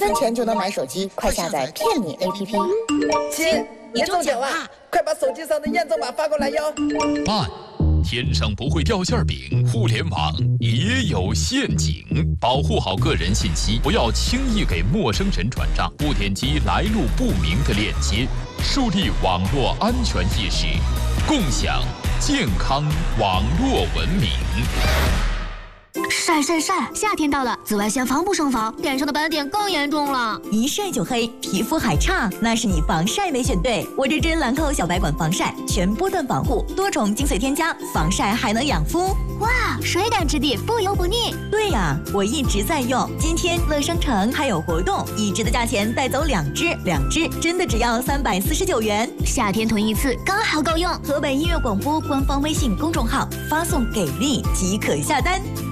分钱就能买手机，快下载骗你 APP。 亲，你中奖啦！快把手机上的验证码发过来哟。 慢，天上不会掉馅饼，互联网也有陷阱。保护好个人信息，不要轻易给陌生人转账，不点击来路不明的链接，树立网络安全意识，共享健康网络文明。 晒晒晒！夏天到了，紫外线防不胜防，脸上的斑点更严重了。 一晒就黑，皮肤还差，那是你防晒没选对。我这支兰蔻小白管防晒，全波段保护，多重精粹添加，防晒还能养肤。 哇，水感质地，不油不腻。 对呀，我一直在用。今天乐商城还有活动，一支的价钱带走2支，2支真的只要349元。 夏天囤一次刚好够用。 河北音乐广播官方微信公众号发送给力即可下单。